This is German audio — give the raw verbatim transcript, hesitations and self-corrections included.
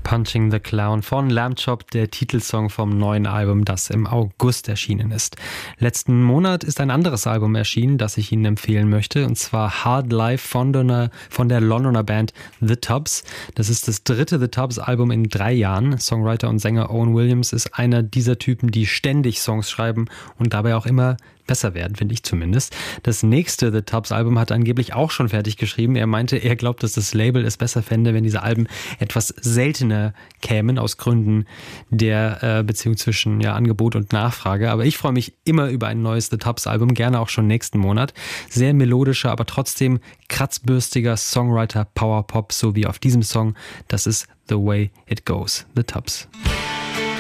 Punching the Clown von Lamb Chop, der Titelsong vom neuen Album, das im August erschienen ist. Letzten Monat ist ein anderes Album erschienen, das ich Ihnen empfehlen möchte, und zwar Hard Life von der, von der Londoner Band The Tubs. Das ist das dritte The Tubs Album in drei Jahren. Songwriter und Sänger Owen Williams ist einer dieser Typen, die ständig Songs schreiben und dabei auch immer besser werden, finde ich zumindest. Das nächste The Tubs Album hat er angeblich auch schon fertig geschrieben. Er meinte, er glaubt, dass das Label es besser fände, wenn diese Alben etwas seltener kämen, aus Gründen der äh, Beziehung zwischen ja, Angebot und Nachfrage. Aber ich freue mich immer über ein neues The Tubs Album, gerne auch schon nächsten Monat. Sehr melodischer, aber trotzdem kratzbürstiger Songwriter Power Pop, so wie auf diesem Song. Das ist The Way It Goes, The Tubs.